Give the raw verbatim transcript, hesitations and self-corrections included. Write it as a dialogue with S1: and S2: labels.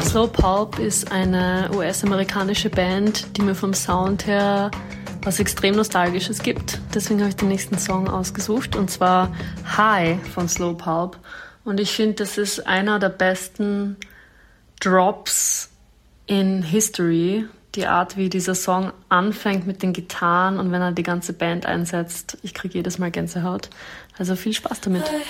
S1: Slow Pulp ist eine U S-amerikanische Band, die mir vom Sound her was extrem Nostalgisches gibt. Deswegen habe ich den nächsten Song ausgesucht, und zwar High von Slow Pulp. Und ich finde, das ist einer der besten Drops in History. Die Art, wie dieser Song anfängt mit den Gitarren und wenn er die ganze Band einsetzt, ich kriege jedes Mal Gänsehaut. Also viel Spaß damit.